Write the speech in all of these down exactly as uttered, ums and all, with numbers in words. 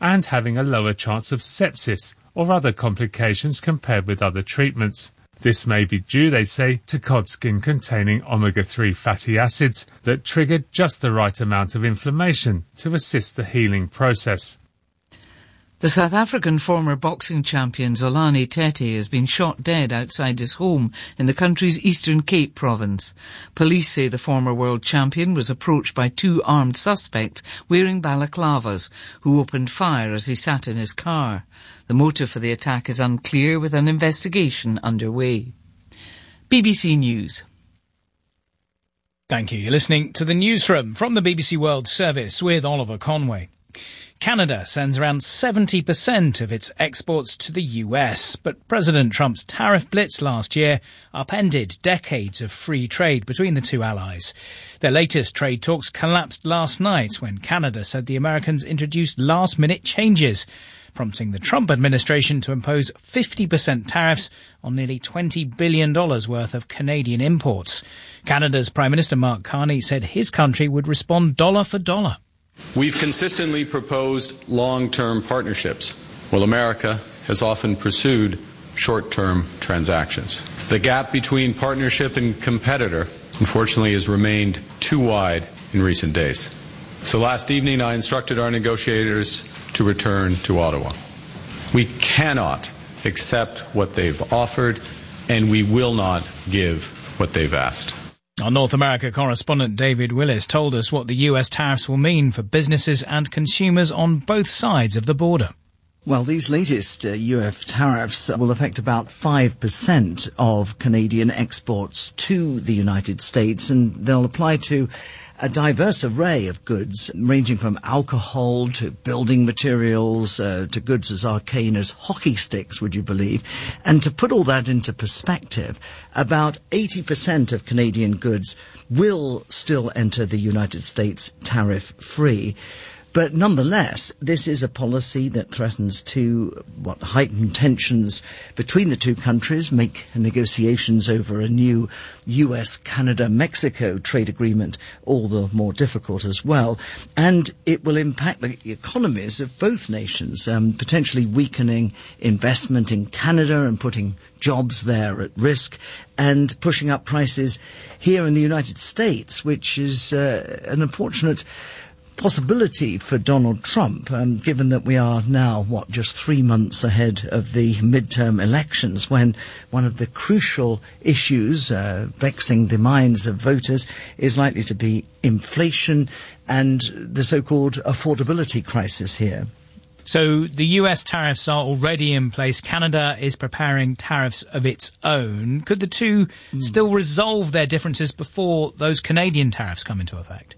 and having a lower chance of sepsis or other complications compared with other treatments. This may be due, they say, to cod skin containing omega three fatty acids that trigger just the right amount of inflammation to assist the healing process. The South African former boxing champion Zolani Tete has been shot dead outside his home in the country's Eastern Cape province. Police say the former world champion was approached by two armed suspects wearing balaclavas, who opened fire as he sat in his car. The motive for the attack is unclear, with an investigation underway. B B C News. Thank you. You're listening to the Newsroom from the B B C World Service with Oliver Conway. Canada sends around seventy percent of its exports to the U S, but President Trump's tariff blitz last year upended decades of free trade between the two allies. Their latest trade talks collapsed last night when Canada said the Americans introduced last-minute changes, prompting the Trump administration to impose fifty percent tariffs on nearly twenty billion dollars worth of Canadian imports. Canada's Prime Minister Mark Carney said his country would respond dollar for dollar. We've consistently proposed long-term partnerships, while America has often pursued short-term transactions. The gap between partnership and competitor, unfortunately, has remained too wide in recent days. So last evening, I instructed our negotiators to return to Ottawa. We cannot accept what they've offered, and we will not give what they've asked. Our North America correspondent David Willis told us what the U S tariffs will mean for businesses and consumers on both sides of the border. Well, these latest uh, U S tariffs will affect about five percent of Canadian exports to the United States, and they'll apply to a diverse array of goods, ranging from alcohol to building materials, uh, to goods as arcane as hockey sticks, would you believe? And to put all that into perspective, about eighty percent of Canadian goods will still enter the United States tariff-free. But nonetheless, this is a policy that threatens to what heighten tensions between the two countries, make negotiations over a new U S Canada Mexico trade agreement all the more difficult as well. And it will impact the economies of both nations, um, potentially weakening investment in Canada and putting jobs there at risk, and pushing up prices here in the United States, which is uh, an unfortunate possibility for Donald Trump, um, given that we are now, what, just three months ahead of the midterm elections, when one of the crucial issues uh, vexing the minds of voters is likely to be inflation and the so-called affordability crisis here. So the U S tariffs are already in place. Canada is preparing tariffs of its own. Could the two mm. still resolve their differences before those Canadian tariffs come into effect?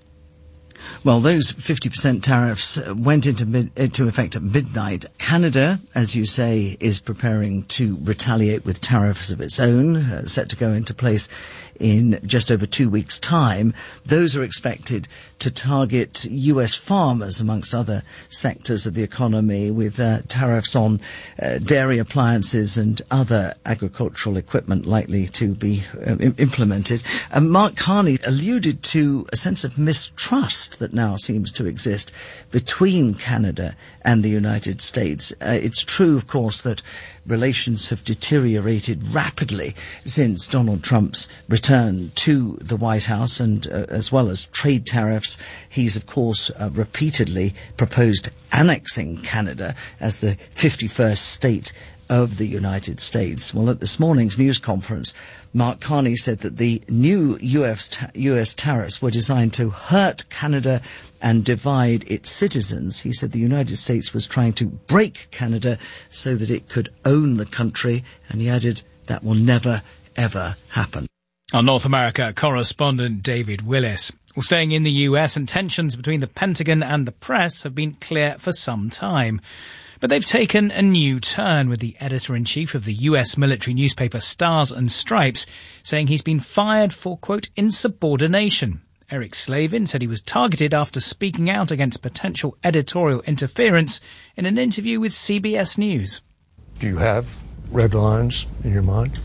Well, those fifty percent tariffs went into, mid, into effect at midnight. Canada, as you say, is preparing to retaliate with tariffs of its own, uh, set to go into place in just over two weeks' time. Those are expected to target U S farmers, amongst other sectors of the economy, with uh, tariffs on uh, dairy appliances and other agricultural equipment likely to be uh, im- implemented. And Mark Carney alluded to a sense of mistrust that now seems to exist between Canada and the United States. Uh, it's true, of course, that relations have deteriorated rapidly since Donald Trump's return to the White House, and uh, as well as trade tariffs, he's, of course, uh, repeatedly proposed annexing Canada as the fifty-first state of the United States. Well, at this morning's news conference, Mark Carney said that the new U S, ta- U S tariffs were designed to hurt Canada and divide its citizens. He said the United States was trying to break Canada so that it could own the country, and he added that will never, ever happen. Our North America correspondent David Willis. Well, staying in the U S, and tensions between the Pentagon and the press have been clear for some time. But they've taken a new turn, with the editor-in-chief of the U S military newspaper Stars and Stripes saying he's been fired for, quote, insubordination. Eric Slavin said he was targeted after speaking out against potential editorial interference in an interview with C B S News. Do you have red lines in your mind?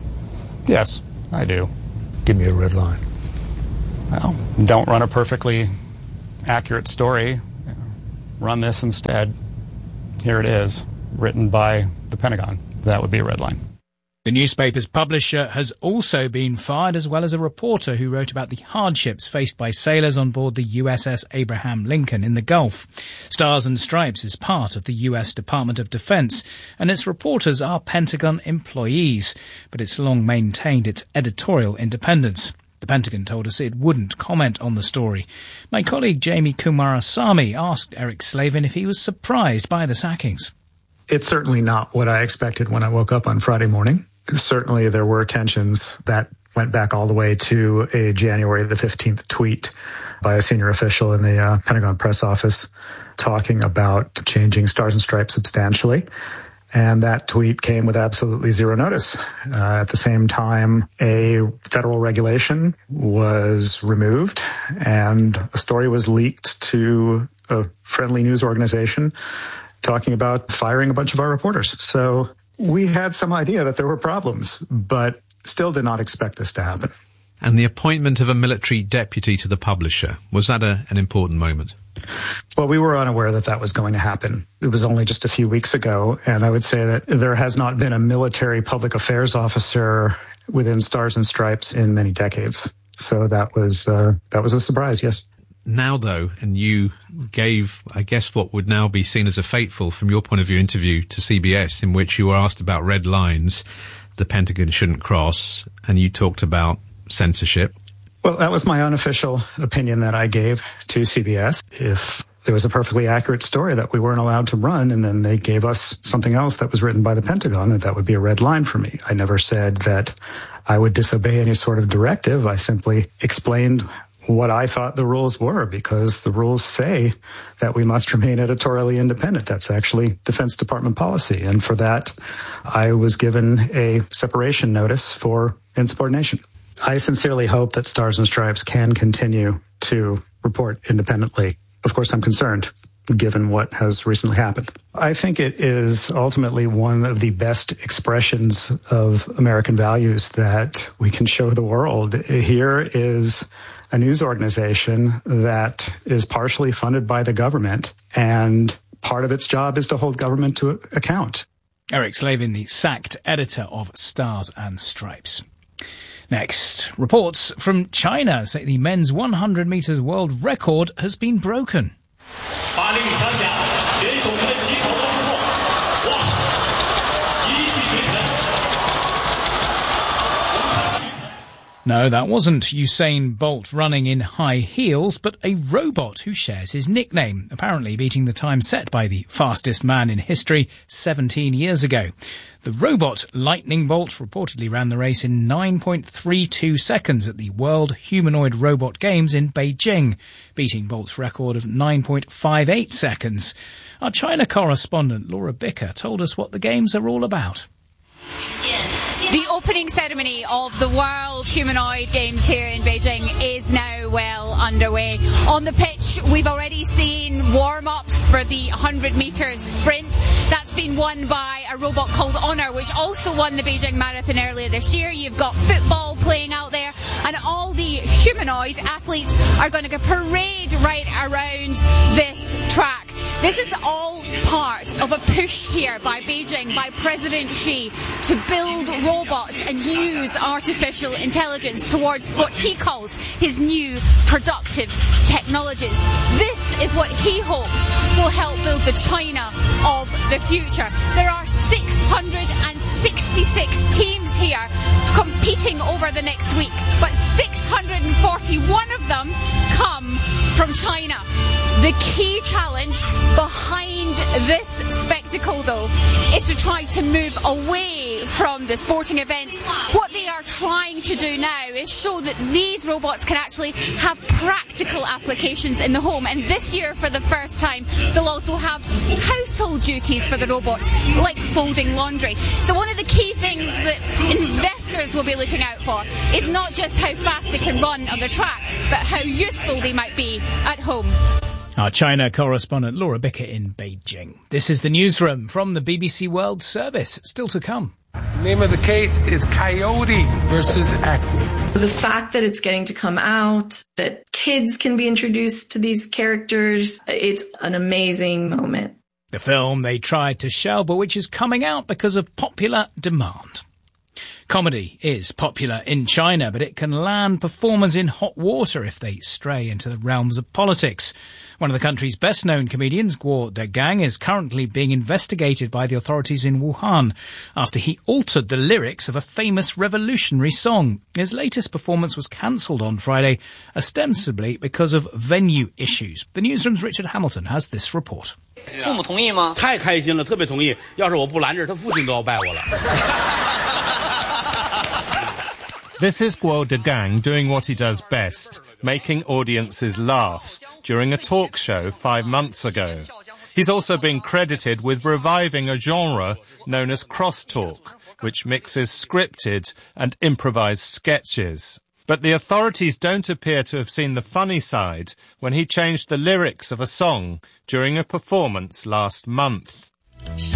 Yes, I do. Give me a red line. Well, don't run a perfectly accurate story. run this instead, here it is, written by the Pentagon. That would be a red line. The newspaper's publisher has also been fired, as well as a reporter who wrote about the hardships faced by sailors on board the U S S Abraham Lincoln in the Gulf. Stars and Stripes is part of the U S Department of Defense, and its reporters are Pentagon employees, but it's long maintained its editorial independence. The Pentagon told us it wouldn't comment on the story. My colleague Jamie Kumarasamy asked Eric Slavin if he was surprised by the sackings. It's certainly not what I expected when I woke up on Friday morning. Certainly there were tensions that went back all the way to a January the fifteenth tweet by a senior official in the uh, Pentagon press office talking about changing Stars and Stripes substantially. And that tweet came with absolutely zero notice. Uh, at the same time, a federal regulation was removed and a story was leaked to a friendly news organization talking about firing a bunch of our reporters. So we had some idea that there were problems, but still did not expect this to happen. And the appointment of a military deputy to the publisher, was that a, an important moment? Well, we were unaware that that was going to happen. It was only just a few weeks ago, and I would say that there has not been a military public affairs officer within Stars and Stripes in many decades. So that was uh, that was a surprise, yes. Now, though, and you gave, I guess, what would now be seen as a fateful, from your point of view, interview to C B S, in which you were asked about red lines the Pentagon shouldn't cross, and you talked about censorship. Well, that was my unofficial opinion that I gave to C B S. If there was a perfectly accurate story that we weren't allowed to run, and then they gave us something else that was written by the Pentagon, that that would be a red line for me. I never said that I would disobey any sort of directive. I simply explained what I thought the rules were, because the rules say that we must remain editorially independent. That's actually Defense Department policy. And for that, I was given a separation notice for insubordination. I sincerely hope that Stars and Stripes can continue to report independently. Of course, I'm concerned, given what has recently happened. I think it is ultimately one of the best expressions of American values that we can show the world. Here is a news organization that is partially funded by the government, and part of its job is to hold government to account. Eric Slavin, the sacked editor of Stars and Stripes. Next, reports from China say the men's one hundred metres world record has been broken. No, that wasn't Usain Bolt running in high heels, but a robot who shares his nickname, apparently beating the time set by the fastest man in history seventeen years ago. The robot Lightning Bolt reportedly ran the race in nine point three two seconds at the World Humanoid Robot Games in Beijing, beating Bolt's record of nine point five eight seconds. Our China correspondent Laura Bicker told us what the games are all about. The opening ceremony of the World Humanoid Games here in Beijing is now well underway. On the pitch, we've already seen warm-ups for the one hundred metres sprint. That's been won by a robot called Honor, which also won the Beijing Marathon earlier this year. You've got football playing out there, and all the humanoid athletes are going to go parade right around this track. This is all part of a push here by Beijing, by President Xi, to build robots and use artificial intelligence towards what he calls his new productive technologies. This is what he hopes will help build the China of the future. There are six hundred sixty-six teams here competing over the next week, but six hundred forty-one of them come from China. The key challenge behind this spectacle, though, is to try to move away from the sporting events. What they are trying to do now is show that these robots can actually have practical applications in the home. And this year, for the first time, they'll also have household duties for the robots, like folding laundry. So one of the key things that investors will be looking out for is not just how fast they can run on the track, but how useful they might be at home. Our China correspondent Laura Bicker in Beijing. This is the newsroom from the B B C World Service. Still to come. Name of the case is Coyote versus Acme. The fact that it's getting to come out, that kids can be introduced to these characters, it's an amazing moment. The film they tried to shelve, but which is coming out because of popular demand. Comedy is popular in China, but it can land performers in hot water if they stray into the realms of politics. One of the country's best-known comedians, Guo Degang, is currently being investigated by the authorities in Wuhan after he altered the lyrics of a famous revolutionary song. His latest performance was cancelled on Friday, ostensibly because of venue issues. The Newsroom's Richard Hamilton has this report. 父母同意吗？太开心了，特别同意。要是我不拦着，他父亲都要拜我了。 This is Guo Degang doing what he does best, making audiences laugh, during a talk show five months ago. He's also been credited with reviving a genre known as crosstalk, which mixes scripted and improvised sketches. But the authorities don't appear to have seen the funny side when he changed the lyrics of a song during a performance last month.